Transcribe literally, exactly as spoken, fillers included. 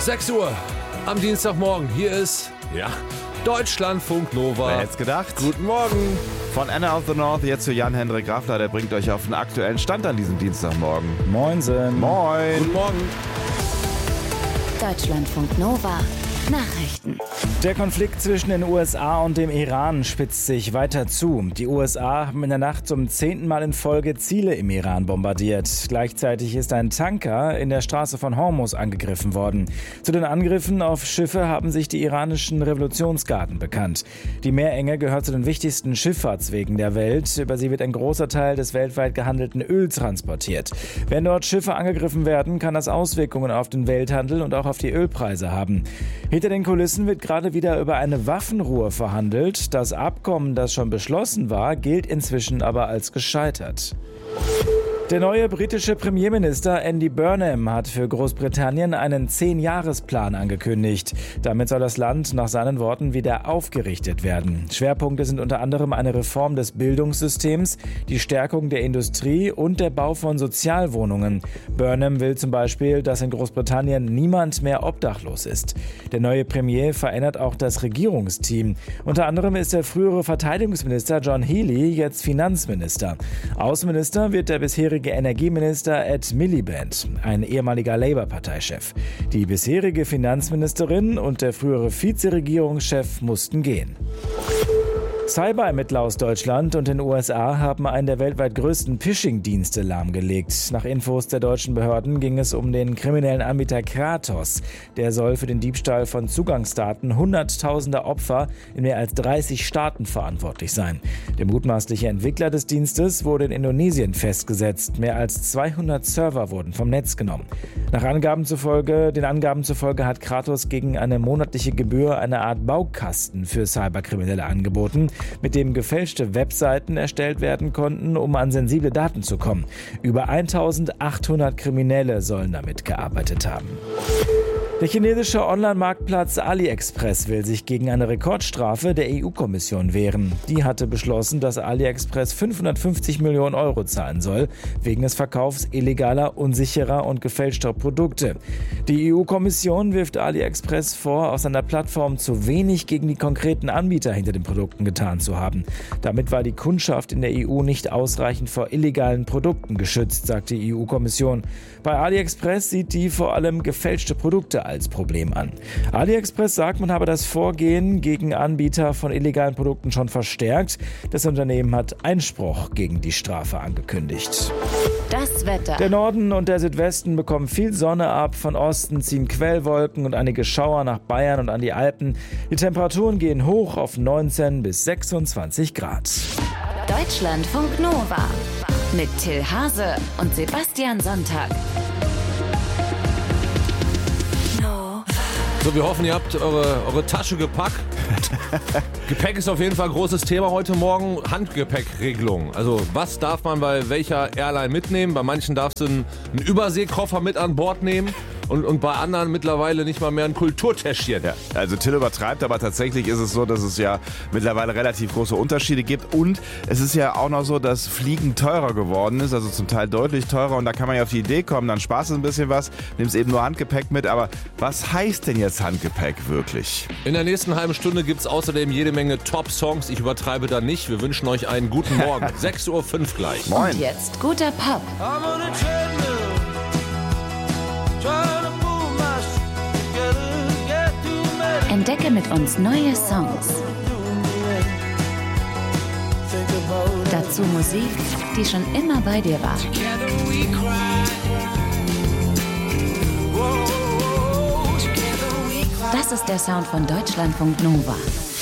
sechs Uhr am Dienstagmorgen. Hier ist, ja, Deutschlandfunk Nova. Wer hätte es gedacht? Guten Morgen. Von Anna of the North jetzt zu Jan-Hendrik Graffler. Der bringt euch auf den aktuellen Stand an diesem Dienstagmorgen. Moinsen. Moin. Guten Morgen. Deutschlandfunk Nova. Nachrichten. Der Konflikt zwischen den U S A und dem Iran spitzt sich weiter zu. Die U S A haben in der Nacht zum zehnten Mal in Folge Ziele im Iran bombardiert. Gleichzeitig ist ein Tanker in der Straße von Hormuz angegriffen worden. Zu den Angriffen auf Schiffe haben sich die iranischen Revolutionsgarden bekannt. Die Meerenge gehört zu den wichtigsten Schifffahrtswegen der Welt. Über sie wird ein großer Teil des weltweit gehandelten Öl transportiert. Wenn dort Schiffe angegriffen werden, kann das Auswirkungen auf den Welthandel und auch auf die Ölpreise haben. Hinter den Kulissen wird gerade wieder über eine Waffenruhe verhandelt. Das Abkommen, das schon beschlossen war, gilt inzwischen aber als gescheitert. Der neue britische Premierminister Andy Burnham hat für Großbritannien einen Zehn-Jahres-Plan angekündigt. Damit soll das Land nach seinen Worten wieder aufgerichtet werden. Schwerpunkte sind unter anderem eine Reform des Bildungssystems, die Stärkung der Industrie und der Bau von Sozialwohnungen. Burnham will zum Beispiel, dass in Großbritannien niemand mehr obdachlos ist. Der neue Premier verändert auch das Regierungsteam. Unter anderem ist der frühere Verteidigungsminister John Healey jetzt Finanzminister. Außenminister wird der bisherige Energieminister Ed Miliband, ein ehemaliger Labour-Parteichef. Die bisherige Finanzministerin und der frühere Vizeregierungschef mussten gehen. Cyberermittler aus Deutschland und den U S A haben einen der weltweit größten Phishing-Dienste lahmgelegt. Nach Infos der deutschen Behörden ging es um den kriminellen Anbieter Kratos. Der soll für den Diebstahl von Zugangsdaten hunderttausender Opfer in mehr als dreißig Staaten verantwortlich sein. Der mutmaßliche Entwickler des Dienstes wurde in Indonesien festgesetzt. Mehr als zweihundert Server wurden vom Netz genommen. Nach Angaben zufolge, den Angaben zufolge hat Kratos gegen eine monatliche Gebühr eine Art Baukasten für Cyberkriminelle angeboten, mit dem gefälschte Webseiten erstellt werden konnten, um an sensible Daten zu kommen. Über eintausendachthundert Kriminelle sollen damit gearbeitet haben. Der chinesische Online-Marktplatz AliExpress will sich gegen eine Rekordstrafe der E U-Kommission wehren. Die hatte beschlossen, dass AliExpress fünfhundertfünfzig Millionen Euro zahlen soll, wegen des Verkaufs illegaler, unsicherer und gefälschter Produkte. Die E U-Kommission wirft AliExpress vor, auf seiner Plattform zu wenig gegen die konkreten Anbieter hinter den Produkten getan zu haben. Damit war die Kundschaft in der E U nicht ausreichend vor illegalen Produkten geschützt, sagt die E U-Kommission. Bei AliExpress sieht die vor allem gefälschte Produkte als Problem an. AliExpress sagt, man habe das Vorgehen gegen Anbieter von illegalen Produkten schon verstärkt. Das Unternehmen hat Einspruch gegen die Strafe angekündigt. Das Wetter. Der Norden und der Südwesten bekommen viel Sonne ab. Von Osten ziehen Quellwolken und einige Schauer nach Bayern und an die Alpen. Die Temperaturen gehen hoch auf neunzehn bis sechsundzwanzig Grad. Deutschlandfunk Nova. Mit Till Hase und Sebastian Sonntag. So, wir hoffen, ihr habt eure, eure Tasche gepackt. Gepäck ist auf jeden Fall ein großes Thema heute Morgen. Handgepäckregelung. Also was darf man bei welcher Airline mitnehmen? Bei manchen darfst du einen, einen Überseekoffer mit an Bord nehmen. Und, und bei anderen mittlerweile nicht mal mehr ein Kulturtäschchen. Ja, also Till übertreibt, aber tatsächlich ist es so, dass es ja mittlerweile relativ große Unterschiede gibt. Und es ist ja auch noch so, dass Fliegen teurer geworden ist, also zum Teil deutlich teurer. Und da kann man ja auf die Idee kommen, dann sparst du ein bisschen was, nimmst eben nur Handgepäck mit. Aber was heißt denn jetzt Handgepäck wirklich? In der nächsten halben Stunde gibt es außerdem jede Menge Top-Songs. Ich übertreibe da nicht. Wir wünschen euch einen guten Morgen. sechs Uhr fünf gleich. Moin. Und jetzt guter Pop. Entdecke mit uns neue Songs. Dazu Musik, die schon immer bei dir war. Das ist der Sound von Deutschlandfunk Nova.